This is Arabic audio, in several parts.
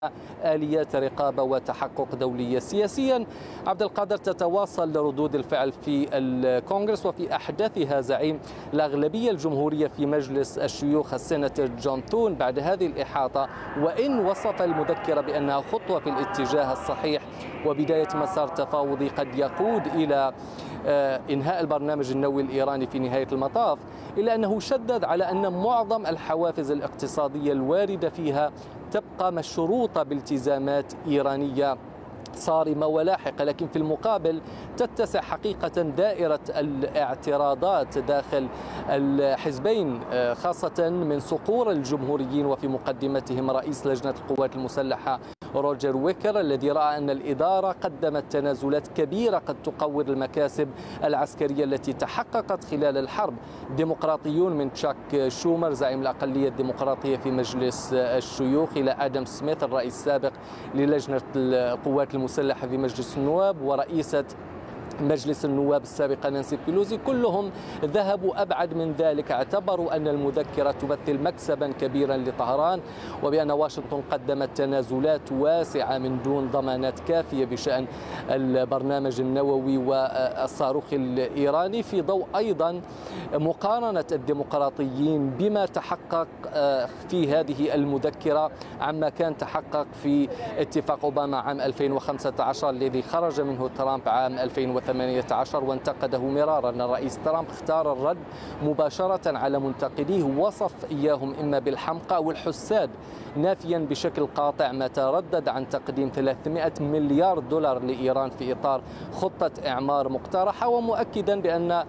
آليات رقابة وتحقق دولية. سياسيا عبد القادر، تتواصل ردود الفعل في الكونغرس وفي أحداثها زعيم الأغلبية الجمهورية في مجلس الشيوخ السيناتور جون ثون بعد هذه الإحاطة، وإن وصف المذكرة بأنها خطوة في الاتجاه الصحيح وبداية مسار تفاوضي قد يقود إلى إنهاء البرنامج النووي الإيراني في نهاية المطاف، إلا أنه شدد على أن معظم الحوافز الاقتصادية الواردة فيها تبقى مشروطة بالتزامات إيرانية صارمة ولاحقة، لكن في المقابل تتسع حقيقة دائرة الاعتراضات داخل الحزبين، خاصة من صقور الجمهوريين وفي مقدمتهم رئيس لجنة القوات المسلحة روجر ويكر، الذي رأى أن الإدارة قدمت تنازلات كبيرة قد تقوض المكاسب العسكرية التي تحققت خلال الحرب. ديمقراطيون من تشاك شومر زعيم الأقلية الديمقراطية في مجلس الشيوخ إلى آدم سميث الرئيس السابق للجنة القوات المسلحة في مجلس النواب ورئيسة مجلس النواب السابقة نانسي بيلوزي، كلهم ذهبوا أبعد من ذلك، اعتبروا أن المذكرة تمثل مكسبا كبيرا لطهران وبأن واشنطن قدمت تنازلات واسعة من دون ضمانات كافية بشأن البرنامج النووي والصاروخ الإيراني، في ضوء أيضا مقارنة الديمقراطيين بما تحقق في هذه المذكرة عما كان تحقق في اتفاق أوباما عام 2015 الذي خرج منه ترامب عام 2018 وانتقده مرارا. الرئيس ترامب اختار الرد مباشرة على منتقديه، وصف إياهم إما بالحمقى أو الحساد، نافيا بشكل قاطع ما تردد عن تقديم 300 مليار دولار لإيران في إطار خطة إعمار مقترحة، ومؤكدا بأن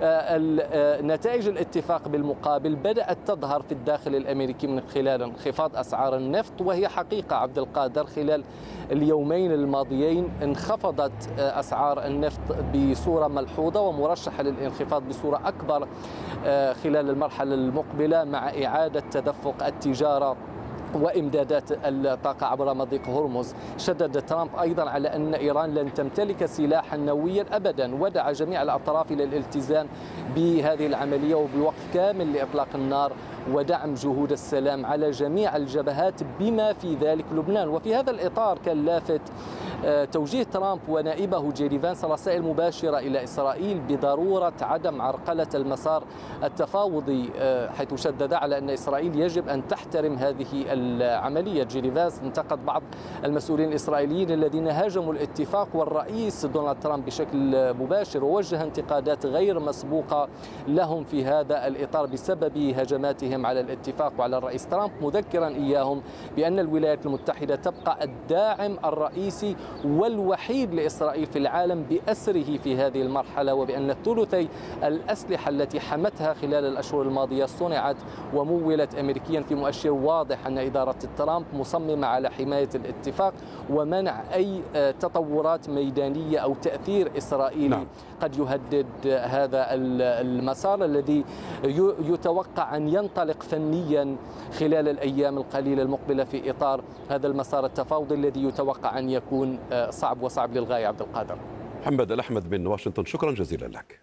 نتائج الاتفاق بالمقابل بدأت تظهر في الداخل الأمريكي من خلال انخفاض أسعار النفط، وهي حقيقة عبد القادر خلال اليومين الماضيين انخفضت أسعار النفط بصورة ملحوظة ومرشحة للانخفاض بصورة أكبر خلال المرحلة المقبلة مع إعادة تدفق التجارة وإمدادات الطاقة عبر مضيق هرمز. شدد ترامب أيضا على أن إيران لن تمتلك سلاحا نوويا أبدا، ودعا جميع الأطراف إلى الالتزام بهذه العملية وبوقف كامل لإطلاق النار ودعم جهود السلام على جميع الجبهات بما في ذلك لبنان. وفي هذا الإطار كان لافت توجيه ترامب ونائبه جيدي فانس رسائل مباشرة إلى إسرائيل بضرورة عدم عرقلة المسار التفاوضي، حيث شدد على أن إسرائيل يجب أن تحترم هذه العملية. جيدي فانس انتقد بعض المسؤولين الإسرائيليين الذين هاجموا الاتفاق والرئيس دونالد ترامب بشكل مباشر، ووجه انتقادات غير مسبوقة لهم في هذا الإطار بسبب هجماتهم على الاتفاق وعلى الرئيس ترامب، مذكرا إياهم بأن الولايات المتحدة تبقى الداعم الرئيسي والوحيد لإسرائيل في العالم بأسره في هذه المرحلة، وبأن ثلثي الأسلحة التي حمتها خلال الأشهر الماضية صنعت ومولت أمريكيا، في مؤشر واضح أن إدارة ترامب مصممة على حماية الاتفاق ومنع أي تطورات ميدانية أو تأثير إسرائيلي قد يهدد هذا المسار الذي يتوقع أن ينطلق فنيا خلال الأيام القليلة المقبلة في إطار هذا المسار التفاوضي الذي يتوقع أن يكون صعب للغاية. عبد القادر. محمد الأحمد من واشنطن، شكرا جزيلا لك.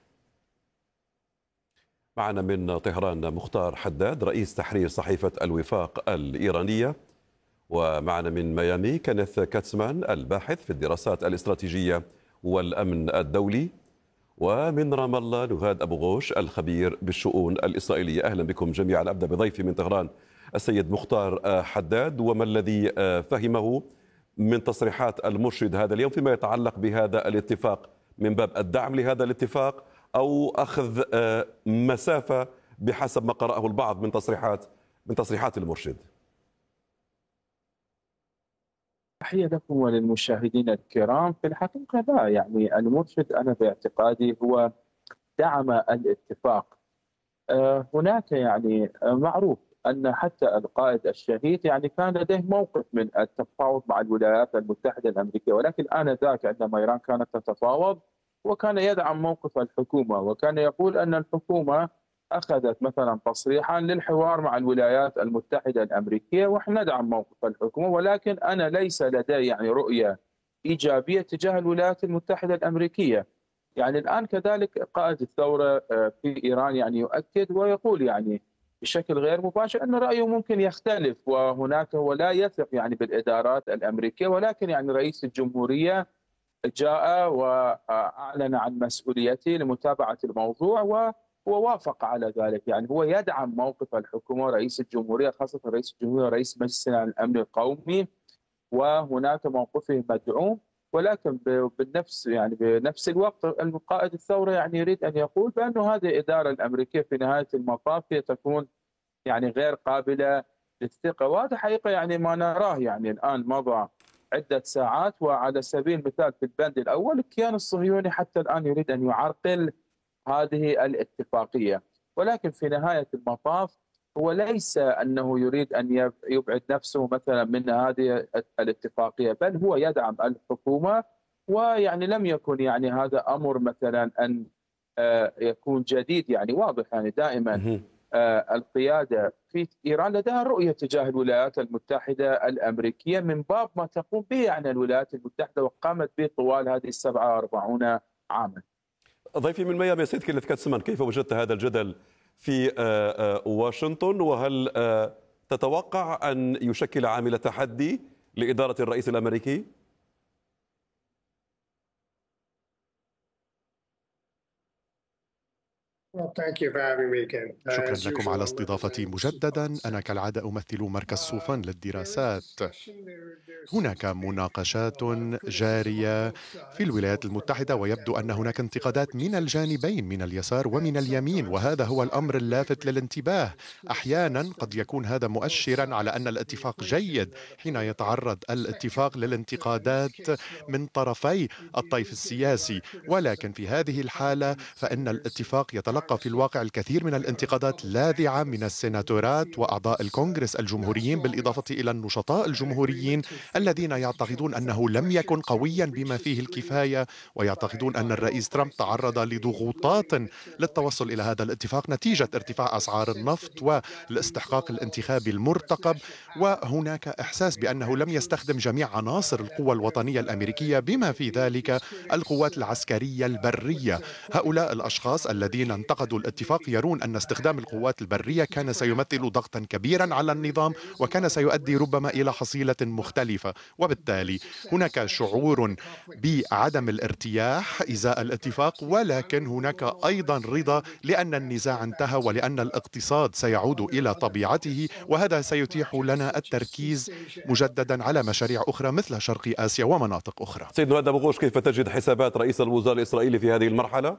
معنا من طهران مختار حداد رئيس تحرير صحيفة الوفاق الإيرانية، ومعنا من ميامي كينيث كاتسمان الباحث في الدراسات الاستراتيجية والأمن الدولي، ومن رام الله نهاد أبو غوش الخبير بالشؤون الإسرائيلية. أهلا بكم جميعا. أبدأ بضيفي من طهران السيد مختار حداد، وما الذي فهمه من تصريحات المرشد هذا اليوم فيما يتعلق بهذا الاتفاق من باب الدعم لهذا الاتفاق أو أخذ مسافة بحسب ما قرأه البعض من تصريحات المرشد؟ تحية لكم وللمشاهدين الكرام. في الحقيقة لا، يعني المرشد أنا باعتقادي هو دعم الاتفاق. هناك يعني معروف أن حتى القائد الشهيد يعني كان لديه موقف من التفاوض مع الولايات المتحدة الأمريكية، ولكن آنذاك عندما إيران كانت تتفاوض وكان يدعم موقف الحكومة، وكان يقول أن الحكومة أخذت مثلا تصريحا للحوار مع الولايات المتحدة الأمريكية ونحن ندعم موقف الحكومة، ولكن أنا ليس لدي يعني رؤية إيجابية تجاه الولايات المتحدة الأمريكية. يعني الآن كذلك قائد الثورة في إيران يعني يؤكد ويقول يعني بشكل غير مباشر أن رأيه ممكن يختلف، وهناك هو لا يثق يعني بالإدارات الأمريكية، ولكن يعني رئيس الجمهورية جاء وأعلن عن مسؤوليته لمتابعة الموضوع، وهو وافق على ذلك. يعني هو يدعم موقف الحكومة ورئيس الجمهورية، خاصة رئيس الجمهورية رئيس مجلس الأمن القومي، وهناك موقفه مدعوم. ولكن بنفس الوقت القائد الثورة يعني يريد أن يقول بأن هذه الإدارة الأمريكية في نهاية المطاف هي تكون يعني غير قابلة للثقة. وهذا حقيقة يعني ما نراه. يعني الآن مضى عدة ساعات، وعلى سبيل المثال في البند الأول الكيان الصهيوني حتى الآن يريد أن يعرقل هذه الاتفاقية. ولكن في نهاية المطاف هو ليس أنه يريد أن يبعد نفسه مثلا من هذه الاتفاقية، بل هو يدعم الحكومة. ويعني لم يكن يعني هذا أمر مثلا أن يكون جديد. يعني واضح يعني دائما القيادة في إيران لديها رؤية تجاه الولايات المتحدة الأمريكية من باب ما تقوم به يعني الولايات المتحدة وقامت به طوال هذه 47 عاما. ضيفي من ميامي سيد كينيث كاتسمان، كيف وجدت هذا الجدل في واشنطن، وهل تتوقع أن يشكل عامل تحدي لإدارة الرئيس الأمريكي؟ شكرا لكم على استضافتي مجددا. أنا كالعادة أمثل مركز صوفان للدراسات. هناك مناقشات جارية في الولايات المتحدة، ويبدو أن هناك انتقادات من الجانبين من اليسار ومن اليمين، وهذا هو الأمر اللافت للانتباه. أحيانا قد يكون هذا مؤشرا على أن الاتفاق جيد حين يتعرض الاتفاق للانتقادات من طرفي الطيف السياسي، ولكن في هذه الحالة فإن الاتفاق يتلقى في الواقع الكثير من الانتقادات لاذعة من السيناتورات وأعضاء الكونغرس الجمهوريين، بالإضافة إلى النشطاء الجمهوريين الذين يعتقدون أنه لم يكن قويا بما فيه الكفاية، ويعتقدون أن الرئيس ترامب تعرض لضغوطات للتوصل إلى هذا الاتفاق نتيجة ارتفاع أسعار النفط والاستحقاق الانتخابي المرتقب. وهناك إحساس بأنه لم يستخدم جميع عناصر القوى الوطنية الأمريكية بما في ذلك القوات العسكرية البرية. هؤلاء الأشخاص الذين انتقدوا الاتفاق يرون أن استخدام القوات البرية كان سيمثل ضغطا كبيرا على النظام، وكان سيؤدي ربما إلى حصيلة مختلفة، وبالتالي هناك شعور بعدم الارتياح إزاء الاتفاق، ولكن هناك أيضا رضا لأن النزاع انتهى ولأن الاقتصاد سيعود إلى طبيعته، وهذا سيتيح لنا التركيز مجددا على مشاريع أخرى مثل شرق آسيا ومناطق أخرى. سيد نواد أبو غوش، كيف تجد حسابات رئيس الوزراء الإسرائيلي في هذه المرحلة؟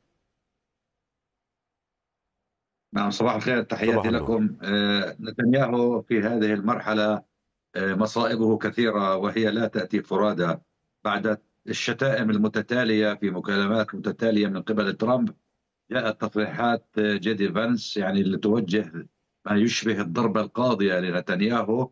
نعم، صباح الخير، تحياتي لكم. نتنياهو في هذه المرحلة مصائبه كثيرة، وهي لا تأتي فرادى. بعد الشتائم المتتالية في مكالمات متتالية من قبل ترامب، جاءت تصريحات جيدي فانس يعني اللي توجه ما يشبه الضربة القاضية لنتنياهو،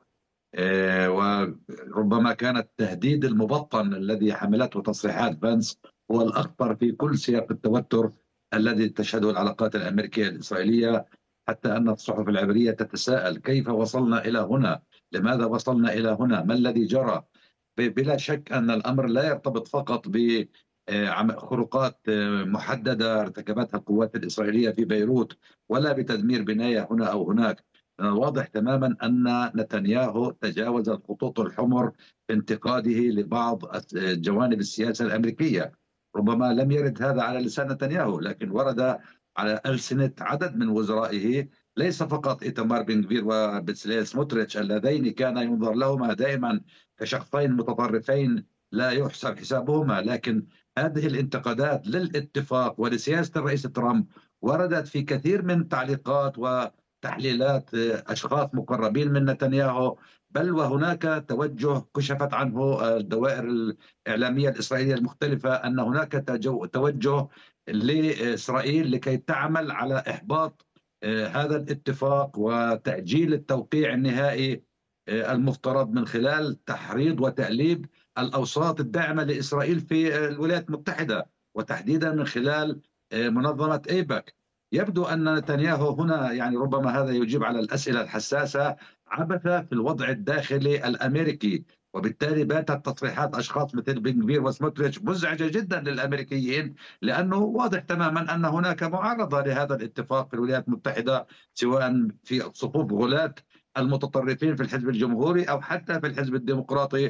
وربما كان التهديد المبطن الذي حملته تصريحات فانس هو الأخطر في كل سياق التوتر الذي تشهده العلاقات الأمريكية الإسرائيلية، حتى أن الصحف العبرية تتساءل كيف وصلنا إلى هنا؟ لماذا وصلنا إلى هنا؟ ما الذي جرى؟ بلا شك أن الأمر لا يرتبط فقط بخروقات محددة ارتكبتها القوات الإسرائيلية في بيروت، ولا بتدمير بناية هنا أو هناك. واضح تماما أن نتنياهو تجاوز الخطوط الحمر في انتقاده لبعض جوانب السياسة الأمريكية. ربما لم يرد هذا على لسان نتنياهو، لكن ورد على ألسنة عدد من وزرائه، ليس فقط إيتمار بن غفير وبتسليل سموتريتش اللذين كان ينظر لهما دائما كشخصين متطرفين لا يحسب حسابهما، لكن هذه الانتقادات للاتفاق ولسياسة الرئيس ترامب وردت في كثير من تعليقات وتحليلات أشخاص مقربين من نتنياهو، بل وهناك توجه كشفت عنه الدوائر الإعلامية الإسرائيلية المختلفة أن هناك توجه لإسرائيل لكي تعمل على إحباط هذا الاتفاق وتأجيل التوقيع النهائي المفترض من خلال تحريض وتأليب الأوساط الداعمة لإسرائيل في الولايات المتحدة، وتحديدا من خلال منظمة ايباك. يبدو أن نتنياهو هنا يعني ربما هذا يجيب على الأسئلة الحساسة، عبث في الوضع الداخلي الأمريكي، وبالتالي باتت تصريحات أشخاص مثل بن غفير وسموتريتش مزعجة جدا للأمريكيين، لأنه واضح تماما أن هناك معارضة لهذا الاتفاق في الولايات المتحدة، سواء في صفوف غلاة المتطرفين في الحزب الجمهوري أو حتى في الحزب الديمقراطي.